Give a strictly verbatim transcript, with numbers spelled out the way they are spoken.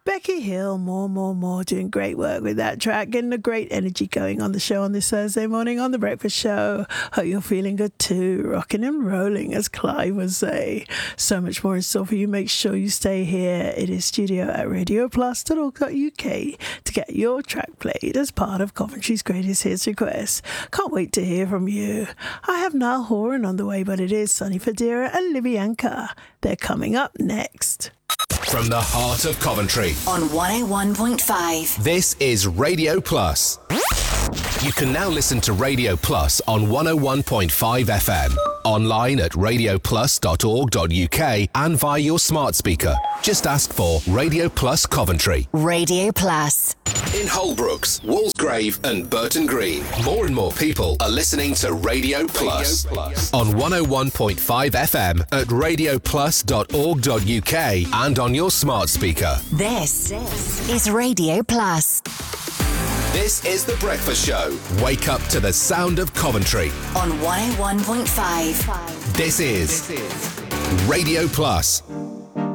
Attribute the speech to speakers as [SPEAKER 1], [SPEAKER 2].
[SPEAKER 1] Becky Hill, more, more, more, doing great work with that track, getting a great energy going on the show on this Thursday morning on The Breakfast Show. Hope you're feeling good too, rocking and rolling, as Clive would say. So much more in store for you. Make sure you stay here. It is studio at radio plus dot org dot U K to get your track played as part of Coventry's Greatest Hits requests. Can't wait to hear from you. I have Niall Horan on the way, but it is Sonny Fodera and Livianka. They're coming up next.
[SPEAKER 2] From the heart of Coventry
[SPEAKER 3] on one oh one point five.
[SPEAKER 2] This is Radio Plus. You can now listen to Radio Plus on one oh one point five F M, online at radio plus dot org dot U K and via your smart speaker. Just ask for Radio Plus Coventry.
[SPEAKER 3] Radio Plus.
[SPEAKER 2] In Holbrooks, Walsgrave and Burton Green, more and more people are listening to Radio Plus, Radio Plus. On one oh one point five F M at radio plus dot org dot U K and on your smart speaker.
[SPEAKER 3] This, this is Radio Plus.
[SPEAKER 2] This is The Breakfast Show. Wake up to the sound of Coventry.
[SPEAKER 3] On one oh one point five.
[SPEAKER 2] This is Radio Plus.